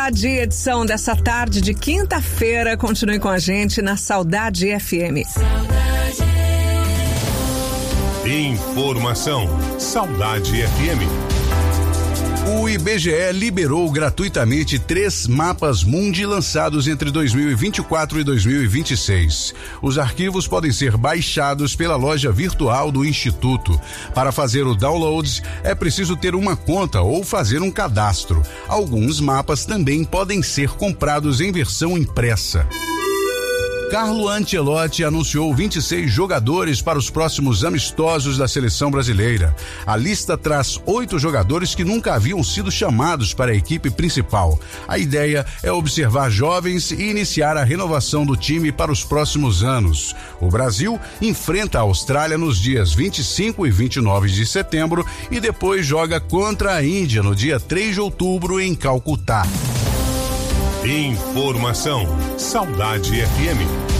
Saudade, edição dessa tarde de quinta-feira. Continue com a gente na Saudade FM. Informação. Saudade FM. O IBGE liberou gratuitamente 3 mapas mundi lançados entre 2024 e 2026. Os arquivos podem ser baixados pela loja virtual do Instituto. Para fazer o download, é preciso ter uma conta ou fazer um cadastro. Alguns mapas também podem ser comprados em versão impressa. Carlo Ancelotti anunciou 26 jogadores para os próximos amistosos da seleção brasileira. A lista traz 8 jogadores que nunca haviam sido chamados para a equipe principal. A ideia é observar jovens e iniciar a renovação do time para os próximos anos. O Brasil enfrenta a Austrália nos dias 25 e 29 de setembro e depois joga contra a Índia no dia 3 de outubro em Calcutá. Informação. Saudade FM.